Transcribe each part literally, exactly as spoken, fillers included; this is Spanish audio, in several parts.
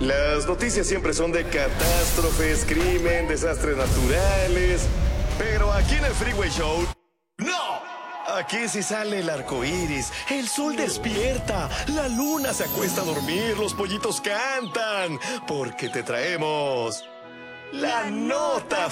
Las noticias siempre son de catástrofes, crimen, desastres naturales. Pero aquí en el Freeway Show, ¡no! Aquí sí sale el arco iris, el sol despierta, la luna se acuesta a dormir, los pollitos cantan. Porque te traemos la nota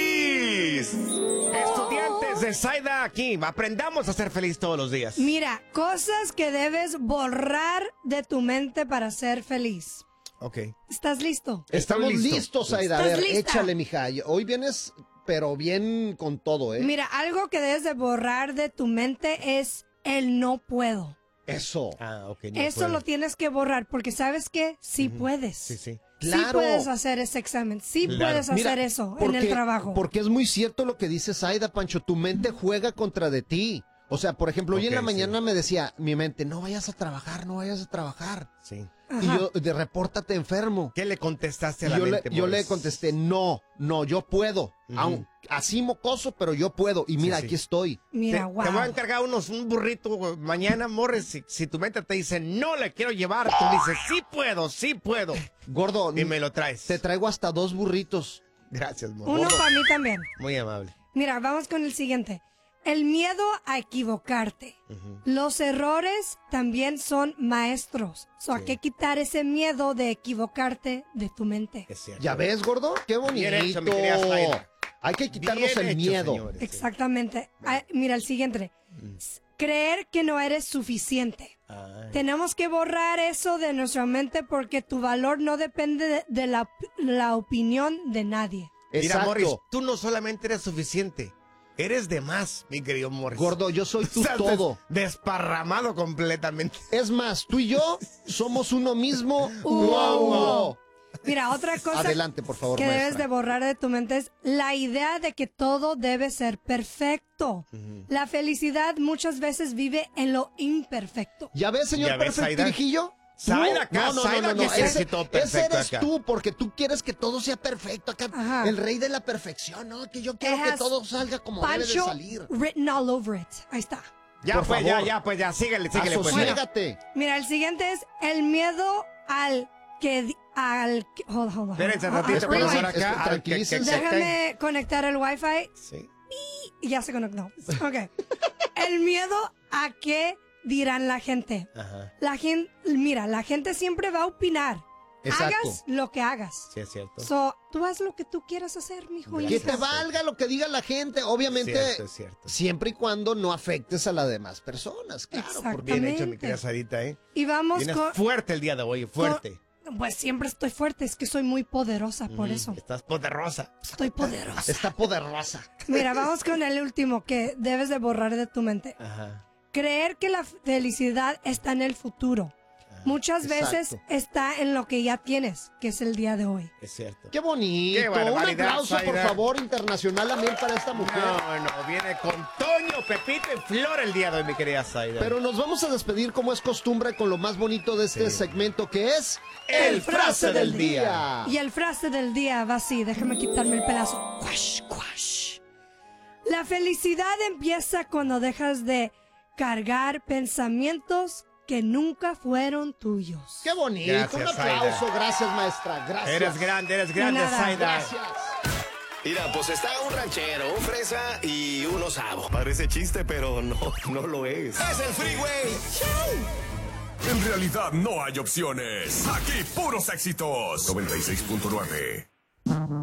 feliz. Estudiantes de Saida aquí, aprendamos a ser feliz todos los días. Mira, cosas que debes borrar de tu mente para ser feliz. Ok. ¿Estás listo? Estamos listo. listos, Saida. A ¿Estás ver, lista? échale, mija. Hoy vienes, pero bien con todo, ¿eh? Mira, algo que debes de borrar de tu mente es el no puedo. Eso. Ah, ok. no Eso puedo. lo tienes que borrar porque sabes que sí puedes. Sí, sí. Sí Claro. puedes hacer ese examen, sí Claro. puedes Mira, hacer eso porque, en el trabajo. Porque es muy cierto lo que dice Saida, Pancho. Tu mente juega contra de ti. O sea, por ejemplo, hoy en Ok, la mañana sí. me decía mi mente, no vayas a trabajar, no vayas a trabajar. Sí. Y yo, de repórtate enfermo. ¿Qué le contestaste a Y la yo, le, mente, yo le Morris? contesté, no, no, yo puedo. Ujú. Aun- así mocoso, pero yo puedo. Y mira, Sí, sí. aquí estoy. Mira, Te, wow. te voy a encargar unos, un burrito güey, mañana, Morris. Si, si tu mente te dice, no le quiero llevar, tú dices, sí puedo, sí puedo. Gordo, Y me lo traes. te traigo hasta dos burritos. Gracias, Morris. Uno para mí también. Muy amable. Mira, vamos con el siguiente. El miedo a equivocarte. Ujú. Los errores también son maestros. So, hay Sí. que quitar ese miedo de equivocarte de tu mente. Es cierto. ¿Ya ves, gordo? Qué bonito. Bien hecho, mi querida Saida. Hay que quitarnos Bien el hecho, miedo. señores, sí. Exactamente. Ah, mira, el siguiente. S- Creer que no eres suficiente. Ay. Tenemos que borrar eso de nuestra mente porque tu valor no depende de, de la, la opinión de nadie. Mira, Exacto. Morris, tú no solamente eres suficiente, eres de más, mi querido Morris. Gordo, yo soy tu Estás todo. des- desparramado completamente. Es más, tú y yo somos uno mismo. Wow. ¡Wow! Mira, otra cosa Adelante, por favor, que maestra. debes de borrar de tu mente es la idea de que todo debe ser perfecto. La felicidad muchas veces vive en lo imperfecto. ¿Ya ves, señor ¿Ya ves, Perfect Saida? Dirijillo? Saida acá, no, no, Saida no, no, que no. quiere Ese, que todo ese perfecto eres acá. tú, porque tú quieres que todo sea perfecto acá. Ajá. El rey de la perfección, ¿no? Que yo quiero It que has todo salga como debe de Pancho salir. written all over it. Ahí está. Ya Por pues, favor. ya, ya, pues ya, síguele, síguele. Pues, ya. Asociégate. Mira, el siguiente es el miedo al que... di- al que- hold, hold, hold. Espérense un Ah, ratito, ah, por rewind. favor, acá. Es que Ah, que- tranquilícense. que- Déjame conectar el wifi Sí. y ya se conectó. Ok. El miedo a qué dirán la gente. Ajá, La gente, mira, la gente siempre va a opinar. Exacto. Hagas lo que hagas. sí es cierto. So, tú haz lo que tú quieras hacer, mijo. y Que listo. te valga lo que diga la gente, obviamente, Cierto, es cierto. siempre y cuando no afectes a las demás personas, claro. Exacto. Porque Bien hecho, mi Exactamente. querida Sarita, ¿eh? Y vamos Vienes con... fuerte el día de hoy, fuerte. con- Pues siempre estoy fuerte, es que soy muy poderosa, por eso. Estás poderosa. Estoy poderosa. está poderosa. Mira, vamos con el último que debes de borrar de tu mente. Ajá. Creer que la felicidad está en el futuro. Muchas veces exacto. está en lo que ya tienes, que es el día de hoy. Es cierto. Qué bonito. Qué Un barbaridad, aplauso, por Zaida. favor, internacional también para esta mujer. No, no, viene con Toño, Pepito y Flor el día de hoy, mi querida Saida. Pero nos vamos a despedir como es costumbre con lo más bonito de este Sí. segmento que es El frase del día. Y el frase del día va así, déjame quitarme el pedazo. Cuash, cuash. La felicidad empieza cuando dejas de cargar pensamientos que nunca fueron tuyos. Qué bonito. Gracias, Un aplauso. Zaida. Gracias, maestra. Gracias. Eres grande, eres grande, nada. Saida. Gracias. Mira, pues está un ranchero, un fresa y un osavo. Parece chiste, pero no, no lo es. Es el Freeway Show. En realidad no hay opciones. Aquí puros éxitos. noventa y seis punto nueve.